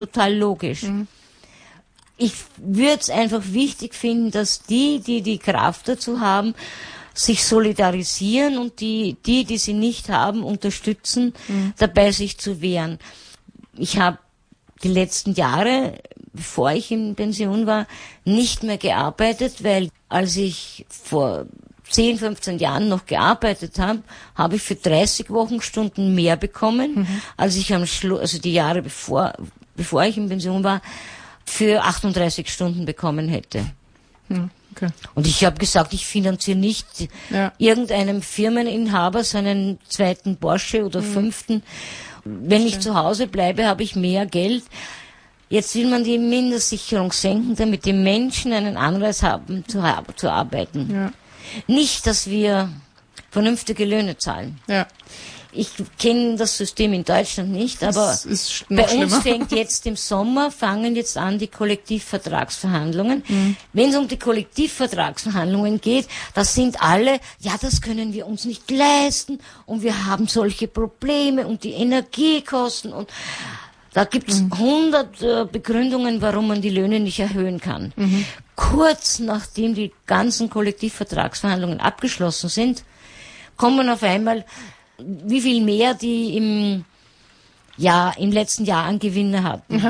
total logisch. Ich würde es einfach wichtig finden, dass die Kraft dazu haben, sich solidarisieren und die sie nicht haben, unterstützen, dabei sich zu wehren. Ich habe die letzten Jahre, bevor ich in Pension war, nicht mehr gearbeitet, weil als ich vor 10, 15 Jahren noch gearbeitet habe, habe ich für 30 Wochenstunden mehr bekommen, als ich am Schluss, also die Jahre bevor ich in Pension war, für 38 Stunden bekommen hätte. Okay. Und ich habe gesagt, ich finanziere nicht irgendeinem Firmeninhaber seinen zweiten Porsche oder fünften. Wenn ich zu Hause bleibe, habe ich mehr Geld. Jetzt will man die Mindestsicherung senken, damit die Menschen einen Anreiz haben, zu arbeiten. Ja. Nicht, dass wir vernünftige Löhne zahlen. Ja. Ich kenne das System in Deutschland nicht, aber Das ist bei noch uns schlimmer. fangen jetzt jetzt an die Kollektivvertragsverhandlungen. Wenn es um die Kollektivvertragsverhandlungen geht, das sind alle, ja, das können wir uns nicht leisten und wir haben solche Probleme und die Energiekosten und da gibt es 100 Begründungen, warum man die Löhne nicht erhöhen kann. Kurz nachdem die ganzen Kollektivvertragsverhandlungen abgeschlossen sind, kommen auf einmal, wie viel mehr die im letzten Jahr an Gewinne hatten.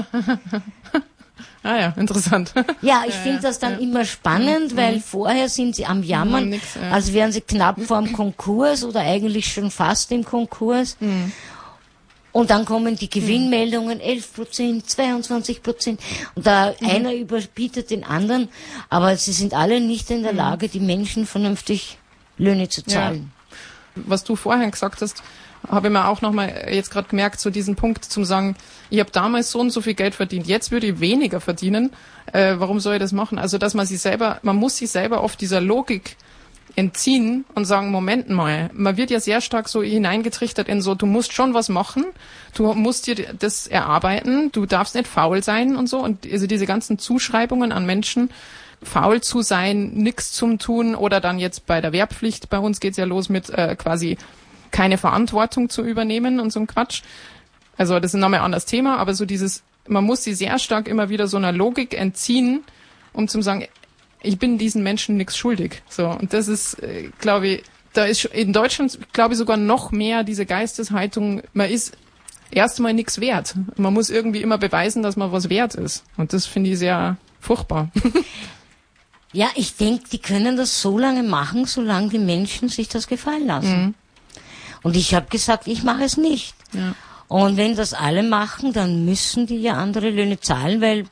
Ah ja, interessant. Ja, ich finde das dann immer spannend, weil vorher sind sie am Jammern, als wären sie knapp vorm Konkurs oder eigentlich schon fast im Konkurs. Und dann kommen die Gewinnmeldungen, 11%, 22%. Und da einer überbietet den anderen. Aber sie sind alle nicht in der Lage, die Menschen vernünftig Löhne zu zahlen. Ja. Was du vorhin gesagt hast, habe ich mir auch nochmal jetzt gerade gemerkt, so diesen Punkt zum sagen, ich habe damals so und so viel Geld verdient, jetzt würde ich weniger verdienen. Warum soll ich das machen? Also, dass man muss sich selber oft dieser Logik entziehen und sagen, Moment mal, man wird ja sehr stark so hineingetrichtert in so, du musst schon was machen, du musst dir das erarbeiten, du darfst nicht faul sein und so. Und also diese ganzen Zuschreibungen an Menschen, faul zu sein, nichts zum Tun oder dann jetzt bei der Wehrpflicht, bei uns geht's ja los mit quasi keine Verantwortung zu übernehmen und so ein Quatsch. Also das ist nochmal ein anderes Thema, aber so dieses, man muss sie sehr stark immer wieder so einer Logik entziehen, um zu sagen, ich bin diesen Menschen nichts schuldig. So, und das ist, glaube ich, da ist in Deutschland, glaube ich, sogar noch mehr diese Geisteshaltung, man ist erstmal nichts wert. Man muss irgendwie immer beweisen, dass man was wert ist. Und das finde ich sehr furchtbar. Ja, ich denke, die können das so lange machen, solange die Menschen sich das gefallen lassen. Und ich habe gesagt, ich mache es nicht. Ja. Und wenn das alle machen, dann müssen die ja andere Löhne zahlen, weil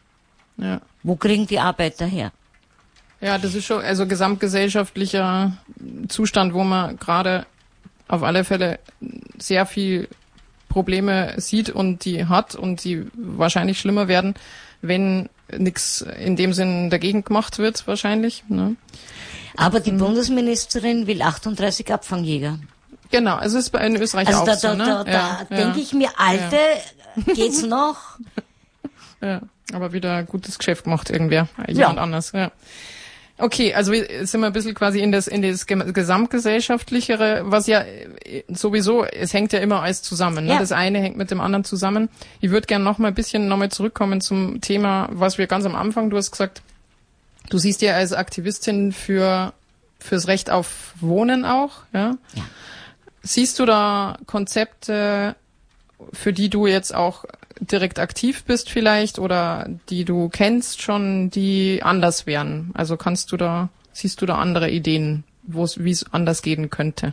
wo kriegen die Arbeiter her? Ja, das ist schon also gesamtgesellschaftlicher Zustand, wo man gerade auf alle Fälle sehr viel Probleme sieht und die hat und die wahrscheinlich schlimmer werden, wenn nichts in dem Sinn dagegen gemacht wird, wahrscheinlich. Ne? Aber die Bundesministerin will 38 Abfangjäger. Genau, also ist in Österreich auch so. Da denke ich mir, Alte, geht's noch? Ja, aber wieder gutes Geschäft gemacht irgendwer, jemand anders. Ja. Okay, also sind wir ein bisschen quasi in das gesamtgesellschaftlichere, was ja sowieso, es hängt ja immer alles zusammen. Ne? Ja. Das eine hängt mit dem anderen zusammen. Ich würde gerne noch mal zurückkommen zum Thema, was wir ganz am Anfang, du hast gesagt, du siehst ja als Aktivistin fürs Recht auf Wohnen auch. Ja? Ja. Siehst du da Konzepte, für die du jetzt auch direkt aktiv bist vielleicht oder die du kennst schon, die anders wären? Also siehst du da andere Ideen, wie es anders gehen könnte?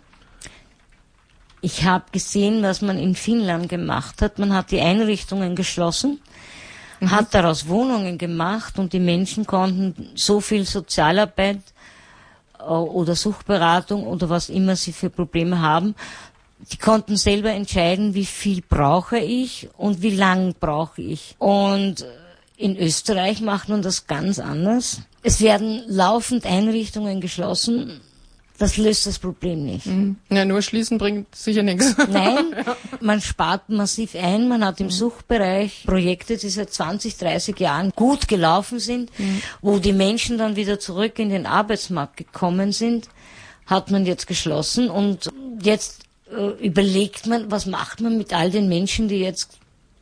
Ich habe gesehen, was man in Finnland gemacht hat. Man hat die Einrichtungen geschlossen, hat daraus Wohnungen gemacht und die Menschen konnten so viel Sozialarbeit oder Suchtberatung oder was immer sie für Probleme haben, die konnten selber entscheiden, wie viel brauche ich und wie lang brauche ich. Und in Österreich macht man das ganz anders. Es werden laufend Einrichtungen geschlossen. Das löst das Problem nicht. Ja, nur schließen bringt sicher nichts. Nein, man spart massiv ein. Man hat im Suchtbereich Projekte, die seit 20, 30 Jahren gut gelaufen sind, wo die Menschen dann wieder zurück in den Arbeitsmarkt gekommen sind, hat man jetzt geschlossen. Und jetzt überlegt man, was macht man mit all den Menschen, die jetzt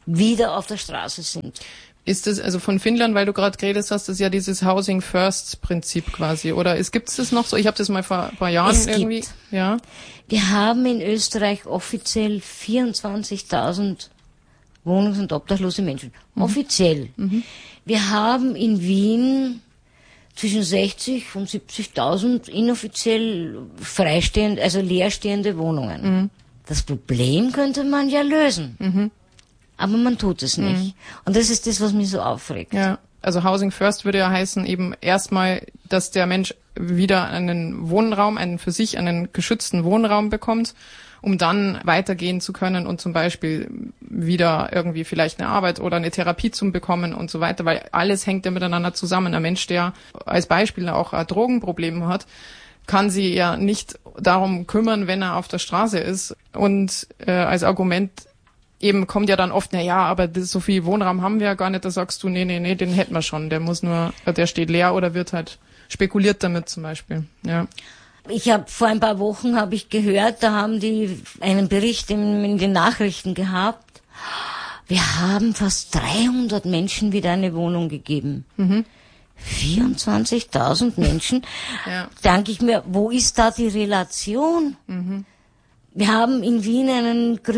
wieder auf der Straße sind. Ist das, also von Finnland, weil du gerade geredet hast, das ist ja dieses Housing First Prinzip quasi, oder gibt es das noch so? Ich habe das mal vor ein paar Jahren irgendwie. Ja. Wir haben in Österreich offiziell 24.000 wohnungs- und obdachlose Menschen. Offiziell. Wir haben in Wien zwischen 60 und 70.000 inoffiziell freistehende, also leerstehende Wohnungen. Das Problem könnte man ja lösen. Aber man tut es nicht. Und das ist das, was mich so aufregt. Ja, also Housing First würde ja heißen eben erstmal, dass der Mensch wieder einen Wohnraum, einen geschützten Wohnraum bekommt, um dann weitergehen zu können und zum Beispiel wieder irgendwie vielleicht eine Arbeit oder eine Therapie zu bekommen und so weiter, weil alles hängt ja miteinander zusammen. Ein Mensch, der als Beispiel auch ein Drogenproblem hat, kann sie ja nicht darum kümmern, wenn er auf der Straße ist. Und als Argument eben kommt ja dann oft, aber so viel Wohnraum haben wir ja gar nicht, da sagst du, nee, den hätten wir schon, der steht leer oder wird halt spekuliert damit zum Beispiel, ja. Ich habe vor ein paar Wochen gehört, da haben die einen Bericht in den Nachrichten gehabt. Wir haben fast 300 Menschen wieder eine Wohnung gegeben. 24.000 Menschen. Ja. Denke ich mir, wo ist da die Relation? Wir haben in Wien in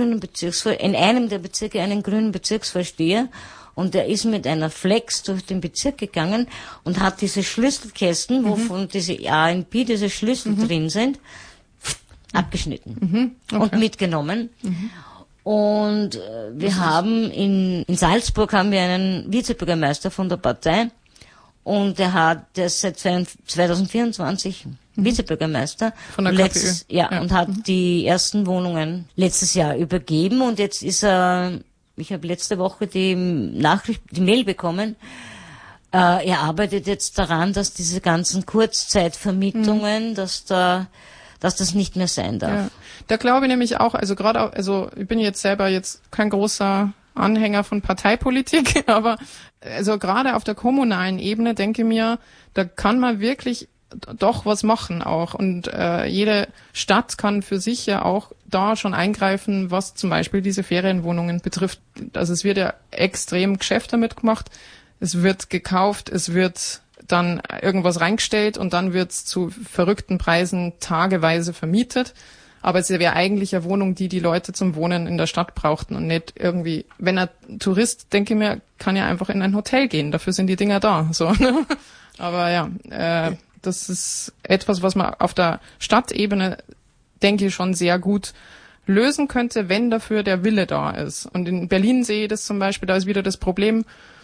einem der Bezirke einen grünen Bezirksvorsteher und der ist mit einer Flex durch den Bezirk gegangen und hat diese Schlüsselkästen, wovon diese ANP, diese Schlüssel drin sind, abgeschnitten und mitgenommen. Und wir haben in Salzburg haben wir einen Vizebürgermeister von der Partei und der ist seit 2024 Vizebürgermeister von der KPÖ. Und hat die ersten Wohnungen letztes Jahr übergeben und jetzt ist ich habe letzte Woche die Mail bekommen, er arbeitet jetzt daran, dass diese ganzen Kurzzeitvermietungen, dass das nicht mehr sein darf. Ja. Da glaube ich nämlich auch, also ich bin jetzt selber kein großer Anhänger von Parteipolitik, aber also gerade auf der kommunalen Ebene denke ich mir, da kann man wirklich doch was machen auch und jede Stadt kann für sich ja auch da schon eingreifen, was zum Beispiel diese Ferienwohnungen betrifft. Also es wird ja extrem Geschäft damit gemacht, es wird gekauft, es wird dann irgendwas reingestellt und dann wird's zu verrückten Preisen tageweise vermietet. Aber es wäre eigentlich eine Wohnung, die Leute zum Wohnen in der Stadt brauchten und nicht irgendwie, wenn ein Tourist, denke ich mir, kann ja einfach in ein Hotel gehen, dafür sind die Dinger da. So, ne? Aber ja, das ist etwas, was man auf der Stadtebene, denke ich, schon sehr gut lösen könnte, wenn dafür der Wille da ist. Und in Berlin sehe ich das zum Beispiel, da ist wieder das Problem,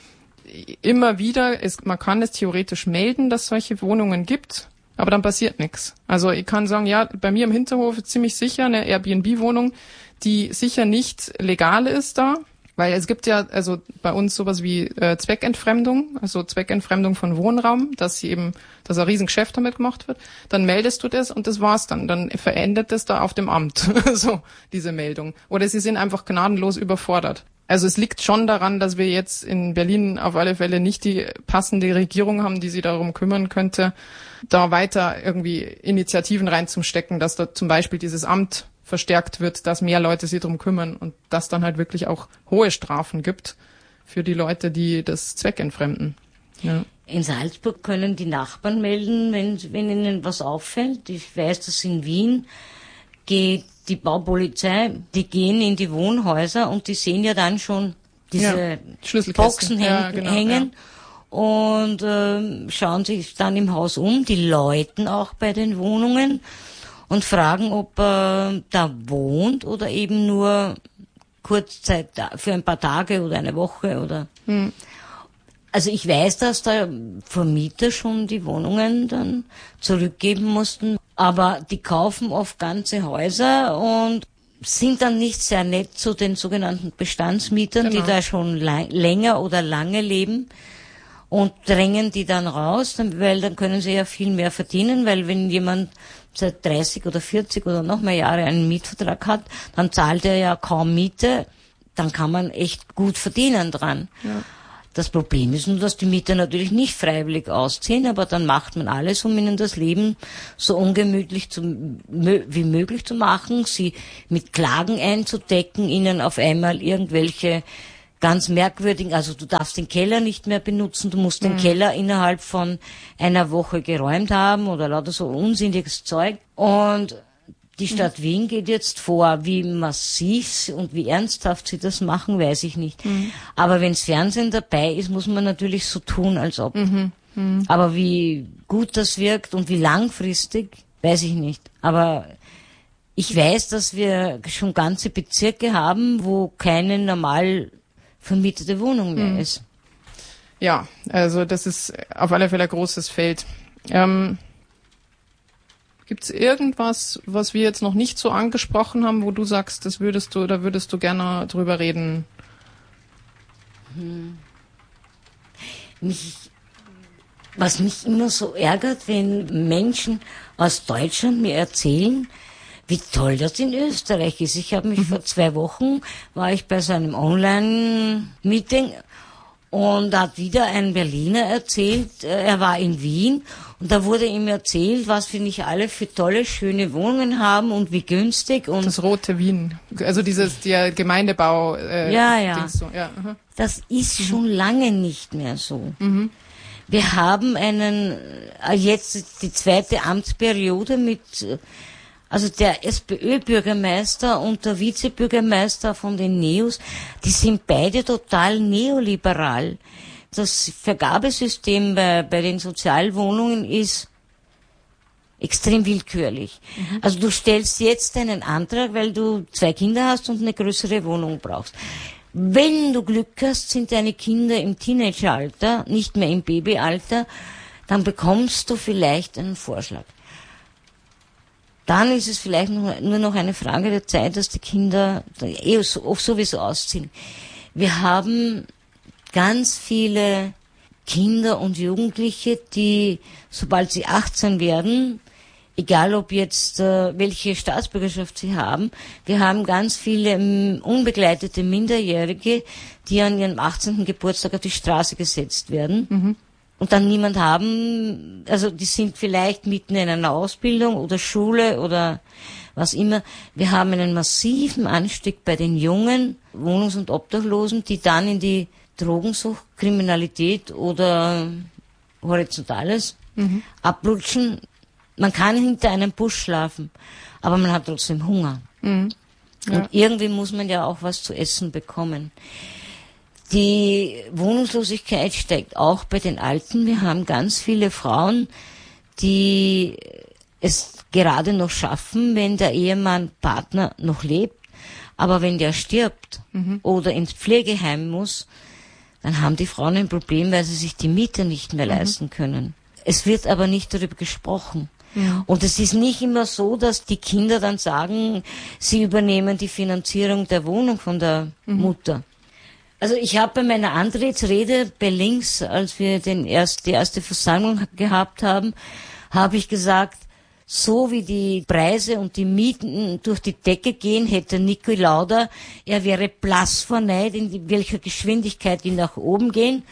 immer wieder, man kann es theoretisch melden, dass es solche Wohnungen gibt, aber dann passiert nichts. Also ich kann sagen, ja, bei mir im Hinterhof ist ziemlich sicher eine Airbnb-Wohnung, die sicher nicht legal ist da, weil es gibt ja also bei uns sowas wie Zweckentfremdung, also Zweckentfremdung von Wohnraum, dass ein Riesengeschäft damit gemacht wird. Dann meldest du das und das war's dann. Dann verendet das da auf dem Amt, so diese Meldung. Oder sie sind einfach gnadenlos überfordert. Also es liegt schon daran, dass wir jetzt in Berlin auf alle Fälle nicht die passende Regierung haben, die sich darum kümmern könnte, da weiter irgendwie Initiativen reinzustecken, dass da zum Beispiel dieses Amt verstärkt wird, dass mehr Leute sich darum kümmern und dass dann halt wirklich auch hohe Strafen gibt für die Leute, die das zweckentfremden. Ja. In Salzburg können die Nachbarn melden, wenn ihnen was auffällt. Ich weiß, dass in Wien geht die Baupolizei, die gehen in die Wohnhäuser und die sehen ja dann schon diese Boxen hängen und schauen sich dann im Haus um, die läuten auch bei den Wohnungen und fragen, ob er da wohnt oder eben nur Kurzzeit für ein paar Tage oder eine Woche oder. Also ich weiß, dass da Vermieter schon die Wohnungen dann zurückgeben mussten, aber die kaufen oft ganze Häuser und sind dann nicht sehr nett zu den sogenannten Bestandsmietern, die da schon länger oder lange leben und drängen die dann raus, weil dann können sie ja viel mehr verdienen, weil wenn jemand seit 30 oder 40 oder noch mehr Jahre einen Mietvertrag hat, dann zahlt er ja kaum Miete, dann kann man echt gut verdienen dran. Ja. Das Problem ist nur, dass die Mieter natürlich nicht freiwillig ausziehen, aber dann macht man alles, um ihnen das Leben so ungemütlich wie möglich zu machen, sie mit Klagen einzudecken, ihnen auf einmal irgendwelche ganz merkwürdigen, also du darfst den Keller nicht mehr benutzen, du musst den Keller innerhalb von einer Woche geräumt haben oder lauter so unsinniges Zeug. Und die Stadt Wien geht jetzt vor. Wie massiv und wie ernsthaft sie das machen, weiß ich nicht. Aber wenns Fernsehen dabei ist, muss man natürlich so tun, als ob. Aber wie gut das wirkt und wie langfristig, weiß ich nicht. Aber ich weiß, dass wir schon ganze Bezirke haben, wo keine normal vermietete Wohnung mehr ist. Ja, also das ist auf alle Fälle ein großes Feld. Gibt es irgendwas, was wir jetzt noch nicht so angesprochen haben, wo du sagst, das würdest du gerne drüber reden? Was mich immer so ärgert, wenn Menschen aus Deutschland mir erzählen, wie toll das in Österreich ist. Ich habe mich vor 2 Wochen, war ich bei so einem Online-Meeting und da hat wieder ein Berliner erzählt, er war in Wien und da wurde ihm erzählt, was wir nicht alle für tolle, schöne Wohnungen haben und wie günstig. Und das rote Wien, also der Gemeindebau. Dings so. Ja. Das ist schon lange nicht mehr so. Wir haben jetzt die 2. Amtsperiode mit, also der SPÖ-Bürgermeister und der Vizebürgermeister von den Neos, die sind beide total neoliberal. Das Vergabesystem bei den Sozialwohnungen ist extrem willkürlich. Also du stellst jetzt einen Antrag, weil du 2 Kinder hast und eine größere Wohnung brauchst. Wenn du Glück hast, sind deine Kinder im Teenageralter, nicht mehr im Babyalter, dann bekommst du vielleicht einen Vorschlag. Dann ist es vielleicht nur noch eine Frage der Zeit, dass die Kinder sowieso ausziehen. Wir haben ganz viele Kinder und Jugendliche, die, sobald sie 18 werden, egal ob jetzt welche Staatsbürgerschaft sie haben, wir haben ganz viele unbegleitete Minderjährige, die an ihrem 18. Geburtstag auf die Straße gesetzt werden. Und dann niemand haben, also die sind vielleicht mitten in einer Ausbildung oder Schule oder was immer. Wir haben einen massiven Anstieg bei den jungen Wohnungs- und Obdachlosen, die dann in die Drogensucht, Kriminalität oder Horizontales abrutschen. Man kann hinter einem Busch schlafen, aber man hat trotzdem Hunger. Und irgendwie muss man ja auch was zu essen bekommen. Die Wohnungslosigkeit steigt auch bei den Alten. Wir haben ganz viele Frauen, die es gerade noch schaffen, wenn der Ehemann, Partner noch lebt. Aber wenn der stirbt oder ins Pflegeheim muss, dann haben die Frauen ein Problem, weil sie sich die Miete nicht mehr leisten können. Es wird aber nicht darüber gesprochen. Und es ist nicht immer so, dass die Kinder dann sagen, sie übernehmen die Finanzierung der Wohnung von der Mutter. Also ich habe bei meiner Antrittsrede bei Links, als wir die erste Versammlung gehabt haben, habe ich gesagt, so wie die Preise und die Mieten durch die Decke gehen, hätte Niki Lauda, er wäre blass vor Neid, in welcher Geschwindigkeit die nach oben gehen.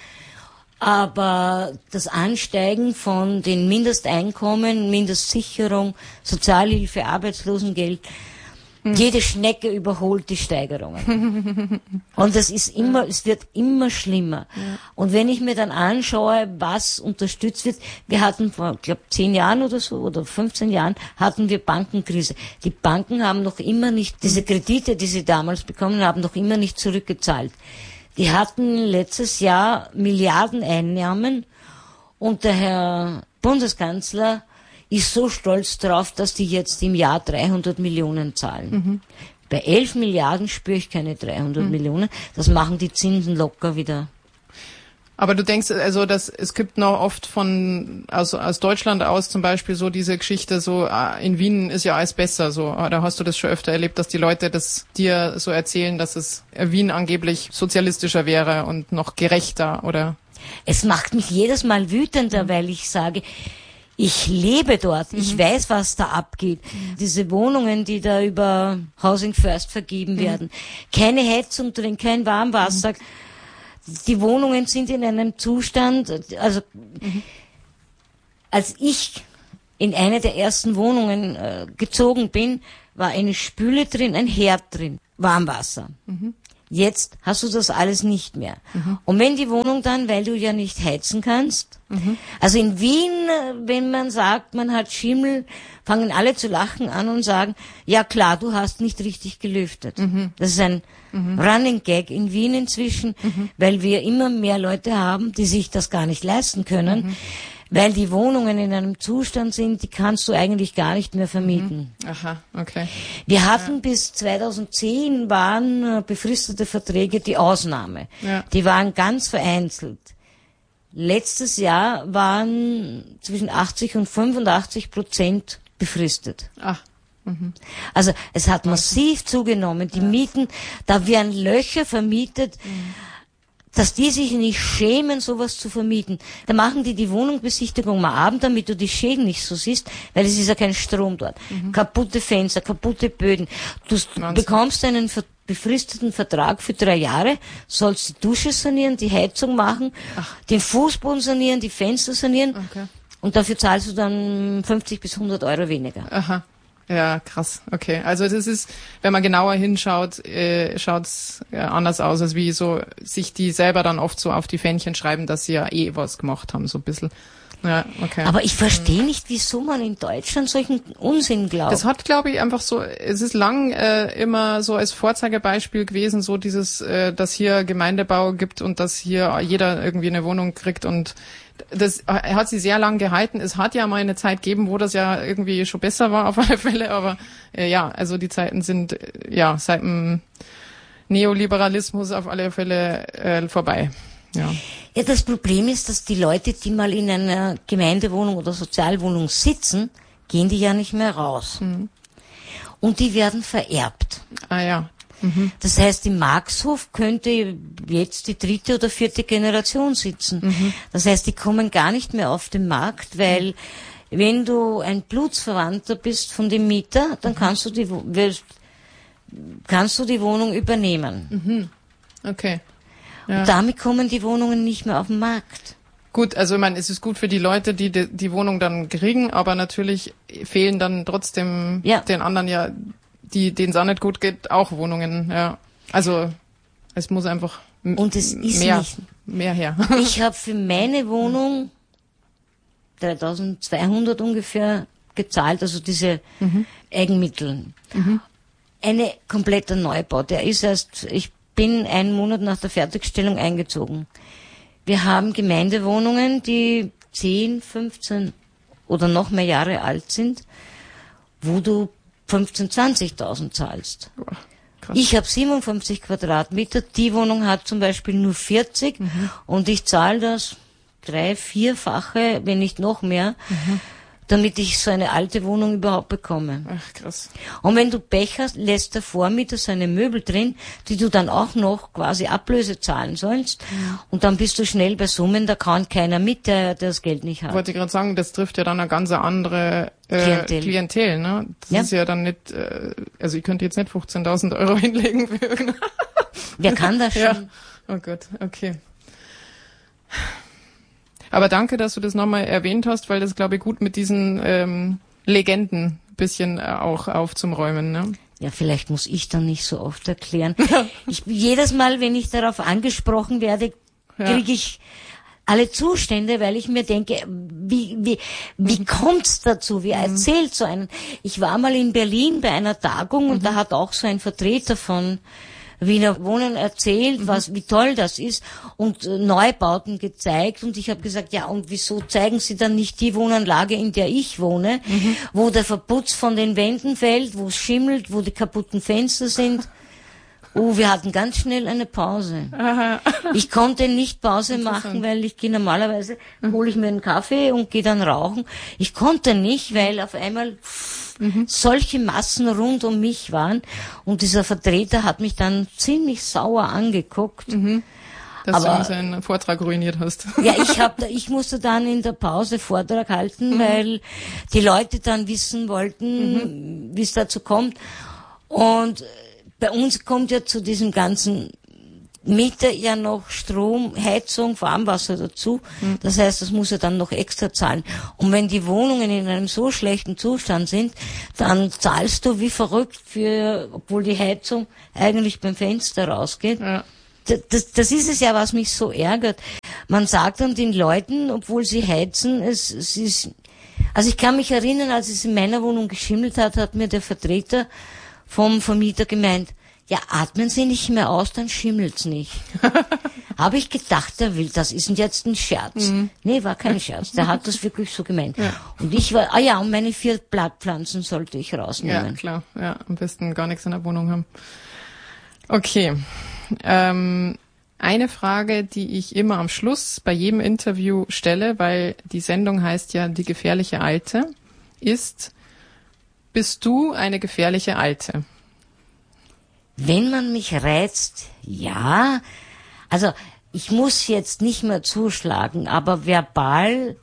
Aber das Ansteigen von den Mindesteinkommen, Mindestsicherung, Sozialhilfe, Arbeitslosengeld, jede Schnecke überholt die Steigerungen. Und es wird immer schlimmer. Und wenn ich mir dann anschaue, was unterstützt wird, wir hatten vor, ich glaube, 10 Jahren oder so, oder 15 Jahren, hatten wir Bankenkrise. Die Banken haben noch immer nicht, diese Kredite, die sie damals bekommen haben, noch immer nicht zurückgezahlt. Die hatten letztes Jahr Milliardeneinnahmen und der Herr Bundeskanzler ist so stolz drauf, dass die jetzt im Jahr 300 Millionen zahlen. Bei 11 Milliarden spüre ich keine 300 Millionen. Das machen die Zinsen locker wieder. Aber du denkst, also es gibt noch oft aus Deutschland aus zum Beispiel so diese Geschichte, so in Wien ist ja alles besser, so, da hast du das schon öfter erlebt, dass die Leute das dir so erzählen, dass es Wien angeblich sozialistischer wäre und noch gerechter, oder? Es macht mich jedes Mal wütender, weil ich sage, ich lebe dort, ich weiß, was da abgeht. Diese Wohnungen, die da über Housing First vergeben werden, keine Heizung drin, kein Warmwasser. Die Wohnungen sind in einem Zustand, also als ich in eine der ersten Wohnungen gezogen bin, war eine Spüle drin, ein Herd drin, Warmwasser. Jetzt hast du das alles nicht mehr. Und wenn die Wohnung dann, weil du ja nicht heizen kannst, also in Wien, wenn man sagt, man hat Schimmel, fangen alle zu lachen an und sagen, ja klar, du hast nicht richtig gelüftet. Das ist ein Running Gag in Wien inzwischen, weil wir immer mehr Leute haben, die sich das gar nicht leisten können, weil die Wohnungen in einem Zustand sind, die kannst du eigentlich gar nicht mehr vermieten. Aha, okay. Wir hatten bis 2010 waren befristete Verträge die Ausnahme. Ja. Die waren ganz vereinzelt. Letztes Jahr waren zwischen 80 und 85% befristet. Ach. Also es hat massiv zugenommen. Die Mieten, da werden Löcher vermietet, dass die sich nicht schämen, sowas zu vermieten. Da machen die Wohnungsbesichtigung mal abend, damit du die Schäden nicht so siehst, weil es ist ja kein Strom dort. Kaputte Fenster, kaputte Böden. Du bekommst einen befristeten Vertrag für 3 Jahre, sollst die Dusche sanieren, die Heizung machen, den Fußboden sanieren, die Fenster sanieren. Okay. Und dafür zahlst du dann 50 bis 100 Euro weniger. Aha. Ja, krass. Okay. Also das ist, wenn man genauer hinschaut, schaut's anders aus, als wie so sich die selber dann oft so auf die Fähnchen schreiben, dass sie ja was gemacht haben, so ein bisschen. Ja, okay. Aber ich verstehe nicht, wieso man in Deutschland solchen Unsinn glaubt. Das hat, glaube ich, einfach so, es ist lang immer so als Vorzeigebeispiel gewesen, so dieses, dass hier Gemeindebau gibt und dass hier jeder irgendwie eine Wohnung kriegt, und das hat sie sehr lang gehalten. Es hat ja mal eine Zeit gegeben, wo das ja irgendwie schon besser war auf alle Fälle, aber ja, also die Zeiten sind ja seit dem Neoliberalismus auf alle Fälle vorbei. Ja. Ja, das Problem ist, dass die Leute, die mal in einer Gemeindewohnung oder Sozialwohnung sitzen, gehen die ja nicht mehr raus. Und die werden vererbt. Ah ja. Das heißt, im Marxhof könnte jetzt die 3. oder 4. Generation sitzen. Das heißt, die kommen gar nicht mehr auf den Markt, weil wenn du ein Blutsverwandter bist von dem Mieter, dann kannst du die Wohnung übernehmen. Okay. Ja. Und damit kommen die Wohnungen nicht mehr auf den Markt. Gut, also ich meine, es ist gut für die Leute, die die Wohnung dann kriegen, aber natürlich fehlen dann trotzdem den anderen ja, denen es auch nicht gut geht, auch Wohnungen. Ja. Also es muss einfach und es ist mehr her. Ich habe für meine Wohnung 3.200 ungefähr gezahlt, also diese Eigenmittel. Eine kompletter Neubau. Der ist ich bin 1 Monat nach der Fertigstellung eingezogen. Wir haben Gemeindewohnungen, die 10, 15 oder noch mehr Jahre alt sind, wo du 15.000, 20.000 zahlst. Krass. Ich habe 57 Quadratmeter, die Wohnung hat zum Beispiel nur 40 und ich zahle das 3-, 4-fache, wenn nicht noch mehr, damit ich so eine alte Wohnung überhaupt bekomme. Ach, krass. Und wenn du Pech hast, lässt der Vormieter seine Möbel drin, die du dann auch noch quasi Ablöse zahlen sollst. Und dann bist du schnell bei Summen, da kann keiner mit, der das Geld nicht hat. Wollte ich gerade sagen, das trifft ja dann eine ganz andere Klientel, ne? Das ist ja dann nicht, also ich könnte jetzt nicht 15.000 Euro hinlegen für irgendeine. Wer kann das schon? Ja. Oh Gott, okay. Aber danke, dass du das nochmal erwähnt hast, weil das, glaube ich, gut mit diesen Legenden ein bisschen auch aufzuräumen. Ne? Ja, vielleicht muss ich dann nicht so oft erklären. Jedes Mal, wenn ich darauf angesprochen werde, kriege ich alle Zustände, weil ich mir denke, wie kommt's dazu? Wie erzählt so einen? Ich war mal in Berlin bei einer Tagung und da hat auch so ein Vertreter von Wiener Wohnen erzählt, wie toll das ist und Neubauten gezeigt, und ich habe gesagt, ja, und wieso zeigen Sie dann nicht die Wohnanlage, in der ich wohne, wo der Verputz von den Wänden fällt, wo es schimmelt, wo die kaputten Fenster sind? Wir hatten ganz schnell eine Pause. Aha. Ich konnte nicht Pause machen, weil ich gehe normalerweise, hole ich mir einen Kaffee und gehe dann rauchen. Ich konnte nicht, weil auf einmal solche Massen rund um mich waren, und dieser Vertreter hat mich dann ziemlich sauer angeguckt. Dass du seinen Vortrag ruiniert hast. Ja, ich musste dann in der Pause Vortrag halten, weil die Leute dann wissen wollten, wie es dazu kommt. Und bei uns kommt ja zu diesem ganzen Miete ja noch Strom, Heizung, Warmwasser dazu. Das heißt, das muss er dann noch extra zahlen. Und wenn die Wohnungen in einem so schlechten Zustand sind, dann zahlst du wie verrückt obwohl die Heizung eigentlich beim Fenster rausgeht. Ja. Das ist es ja, was mich so ärgert. Man sagt dann den Leuten, obwohl sie heizen, es ist, also ich kann mich erinnern, als es in meiner Wohnung geschimmelt hat mir der Vertreter vom Vermieter gemeint, ja, atmen Sie nicht mehr aus, dann schimmelt's nicht. Habe ich gedacht, das ist jetzt ein Scherz. Nee, war kein Scherz. Der hat das wirklich so gemeint. Ja. Und ich war, und meine 4 Blattpflanzen sollte ich rausnehmen. Ja, klar. Ja, am besten gar nichts in der Wohnung haben. Okay. Eine Frage, die ich immer am Schluss bei jedem Interview stelle, weil die Sendung heißt ja Die gefährliche Alte, ist, bist du eine gefährliche Alte? Wenn man mich reizt, ja. Also ich muss jetzt nicht mehr zuschlagen, aber verbal,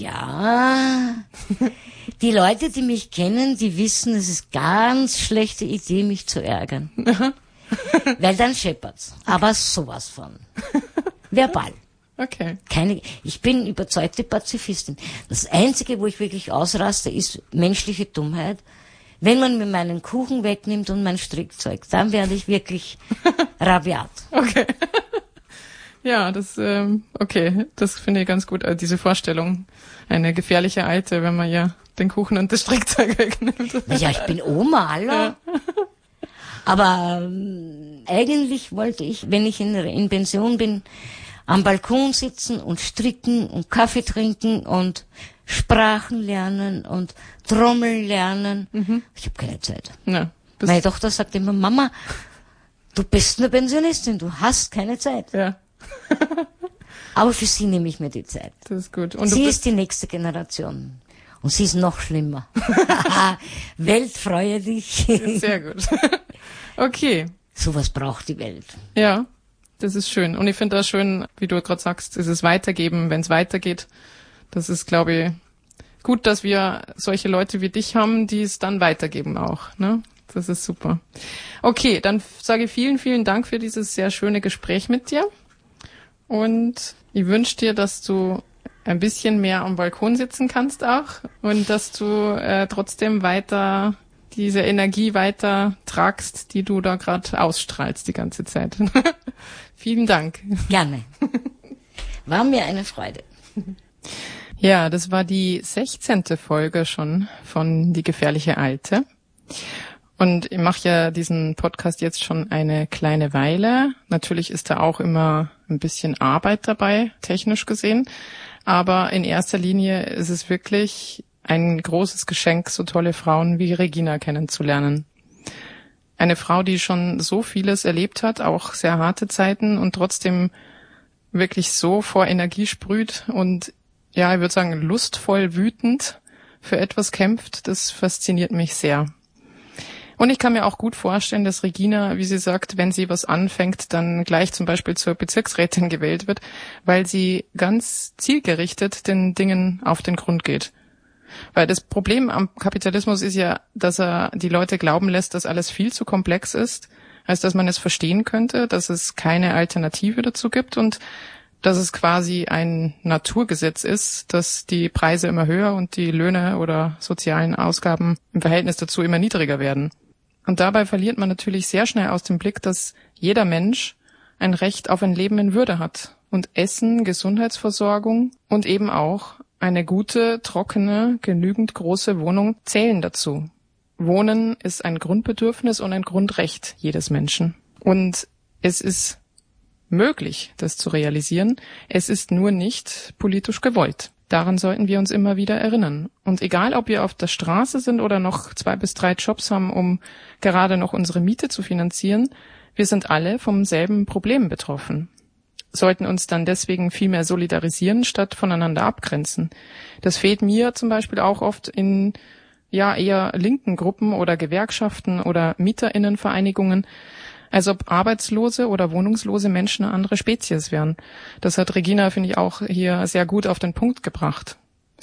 ja. Die Leute, die mich kennen, die wissen, es ist ganz schlechte Idee, mich zu ärgern. Weil dann scheppert's. Aber sowas von. Verbal. Okay. Ich bin überzeugte Pazifistin. Das Einzige, wo ich wirklich ausraste, ist menschliche Dummheit. Wenn man mir meinen Kuchen wegnimmt und mein Strickzeug, dann werde ich wirklich rabiat. Okay. Ja, das finde ich ganz gut. Also diese Vorstellung, eine gefährliche Alte, wenn man ja den Kuchen und das Strickzeug wegnimmt. Naja, ich bin Oma, hallo. Ja. Aber eigentlich wollte ich, wenn ich in Pension bin, am Balkon sitzen und stricken und Kaffee trinken und Sprachen lernen und Trommeln lernen. Ich habe keine Zeit. Ja, meine Tochter sagt immer, Mama, du bist eine Pensionistin, du hast keine Zeit. Ja. Aber für sie nehme ich mir die Zeit. Das ist gut. Und sie ist die nächste Generation. Und sie ist noch schlimmer. Welt, freue dich. Sehr gut. Okay. Sowas braucht die Welt. Ja, das ist schön. Und ich finde das schön, wie du gerade sagst, ist es weitergeben, wenn es weitergeht. Das ist, glaube ich, gut, dass wir solche Leute wie dich haben, die es dann weitergeben auch. Ne? Das ist super. Okay, dann sage ich vielen, vielen Dank für dieses sehr schöne Gespräch mit dir. Und ich wünsche dir, dass du ein bisschen mehr am Balkon sitzen kannst auch und dass du trotzdem weiter diese Energie weiter tragst, die du da gerade ausstrahlst die ganze Zeit. Vielen Dank. Gerne. War mir eine Freude. Ja, das war die 16. Folge schon von Die gefährliche Alte. Und ich mache ja diesen Podcast jetzt schon eine kleine Weile. Natürlich ist da auch immer ein bisschen Arbeit dabei, technisch gesehen. Aber in erster Linie ist es wirklich ein großes Geschenk, so tolle Frauen wie Regina kennenzulernen. Eine Frau, die schon so vieles erlebt hat, auch sehr harte Zeiten und trotzdem wirklich so vor Energie sprüht und ja, ich würde sagen, lustvoll wütend für etwas kämpft. Das fasziniert mich sehr. Und ich kann mir auch gut vorstellen, dass Regina, wie sie sagt, wenn sie was anfängt, dann gleich zum Beispiel zur Bezirksrätin gewählt wird, weil sie ganz zielgerichtet den Dingen auf den Grund geht. Weil das Problem am Kapitalismus ist ja, dass er die Leute glauben lässt, dass alles viel zu komplex ist, als dass man es verstehen könnte, dass es keine Alternative dazu gibt und dass es quasi ein Naturgesetz ist, dass die Preise immer höher und die Löhne oder sozialen Ausgaben im Verhältnis dazu immer niedriger werden. Und dabei verliert man natürlich sehr schnell aus dem Blick, dass jeder Mensch ein Recht auf ein Leben in Würde hat. Und Essen, Gesundheitsversorgung und eben auch eine gute, trockene, genügend große Wohnung zählen dazu. Wohnen ist ein Grundbedürfnis und ein Grundrecht jedes Menschen. Und es ist möglich, das zu realisieren. Es ist nur nicht politisch gewollt. Daran sollten wir uns immer wieder erinnern. Und egal, ob wir auf der Straße sind oder noch 2 bis 3 Jobs haben, um gerade noch unsere Miete zu finanzieren, wir sind alle vom selben Problem betroffen. Sollten uns dann deswegen viel mehr solidarisieren, statt voneinander abgrenzen. Das fehlt mir zum Beispiel auch oft in eher linken Gruppen oder Gewerkschaften oder MieterInnenvereinigungen, als ob arbeitslose oder wohnungslose Menschen eine andere Spezies wären. Das hat Regina, finde ich, auch hier sehr gut auf den Punkt gebracht.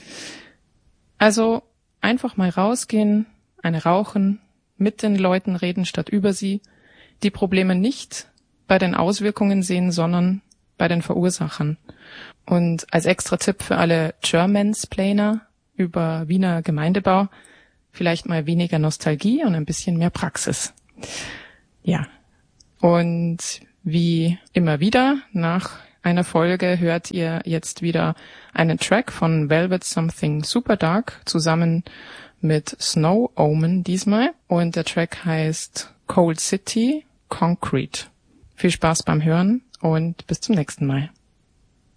Also einfach mal rausgehen, eine rauchen, mit den Leuten reden statt über sie, die Probleme nicht bei den Auswirkungen sehen, sondern bei den Verursachern. Und als extra Tipp für alle Germansplainer über Wiener Gemeindebau, vielleicht mal weniger Nostalgie und ein bisschen mehr Praxis. Ja. Und wie immer wieder, nach einer Folge hört ihr jetzt wieder einen Track von Velvet Something Super Dark zusammen mit Snow Omen diesmal. Und der Track heißt Cold City Concrete. Viel Spaß beim Hören und bis zum nächsten Mal.